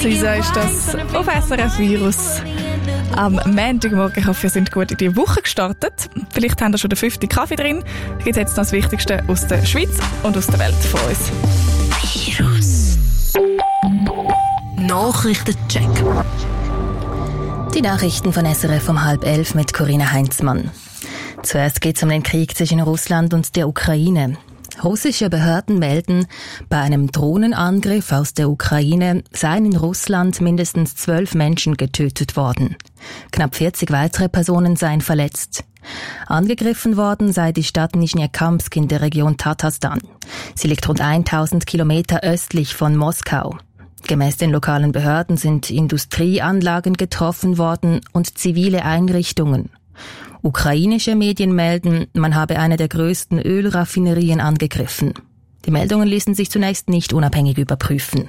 Lisa ist das auf SRF Virus. Am Montagmorgen, ich hoffe, ihr seid gut in die Woche gestartet. Vielleicht habt ihr schon den 5. Kaffee drin. Da gibt es jetzt noch das Wichtigste aus der Schweiz und aus der Welt von uns. Virus. Nachrichtencheck. Die Nachrichten von SRF um 10:30 mit Corinna Heinzmann. Zuerst geht es um den Krieg zwischen Russland und der Ukraine. Russische Behörden melden, bei einem Drohnenangriff aus der Ukraine seien in Russland mindestens 12 Menschen getötet worden. Knapp 40 weitere Personen seien verletzt. Angegriffen worden sei die Stadt Nischnekamsk in der Region Tatarstan. Sie liegt rund 1000 Kilometer östlich von Moskau. Gemäß den lokalen Behörden sind Industrieanlagen getroffen worden und zivile Einrichtungen. Ukrainische Medien melden, man habe eine der größten Ölraffinerien angegriffen. Die Meldungen ließen sich zunächst nicht unabhängig überprüfen.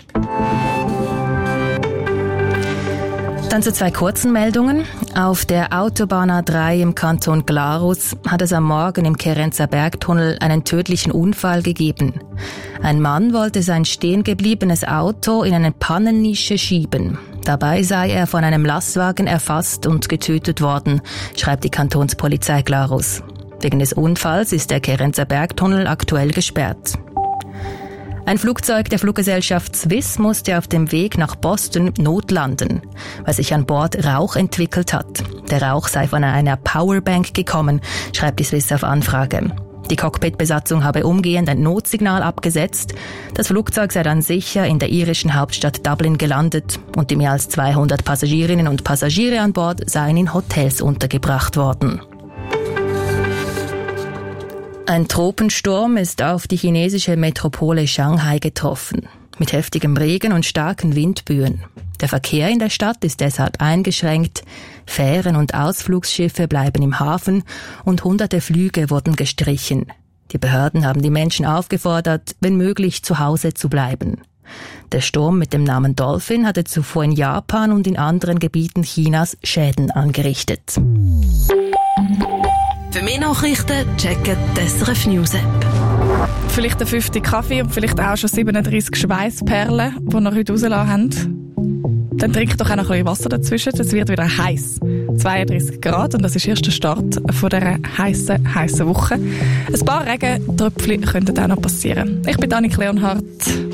Dann zu 2 kurzen Meldungen. Auf der Autobahn A3 im Kanton Glarus hat es am Morgen im Kerenzer Bergtunnel einen tödlichen Unfall gegeben. Ein Mann wollte sein stehengebliebenes Auto in eine Pannennische schieben. Dabei sei er von einem Lastwagen erfasst und getötet worden, schreibt die Kantonspolizei Glarus. Wegen des Unfalls ist der Kerenzer Bergtunnel aktuell gesperrt. Ein Flugzeug der Fluggesellschaft Swiss musste auf dem Weg nach Boston notlanden, weil sich an Bord Rauch entwickelt hat. Der Rauch sei von einer Powerbank gekommen, schreibt die Swiss auf Anfrage. Die Cockpitbesatzung habe umgehend ein Notsignal abgesetzt. Das Flugzeug sei dann sicher in der irischen Hauptstadt Dublin gelandet und die mehr als 200 Passagierinnen und Passagiere an Bord seien in Hotels untergebracht worden. Ein Tropensturm ist auf die chinesische Metropole Shanghai getroffen, mit heftigem Regen und starken Windböen. Der Verkehr in der Stadt ist deshalb eingeschränkt, Fähren und Ausflugsschiffe bleiben im Hafen und hunderte Flüge wurden gestrichen. Die Behörden haben die Menschen aufgefordert, wenn möglich zu Hause zu bleiben. Der Sturm mit dem Namen Dolphin hatte zuvor in Japan und in anderen Gebieten Chinas Schäden angerichtet. Für mehr Nachrichten checken die SRF News App. Vielleicht der 5. Kaffee und vielleicht auch schon 37 Schweissperlen, die wir heute rausgelassen haben. Dann trinkt doch auch noch ein bisschen Wasser dazwischen. Es wird wieder heiß. 32 Grad und das ist erst der Start von dieser heissen Woche. Ein paar Regentröpfchen könnten auch noch passieren. Ich bin Annik Leonhardt.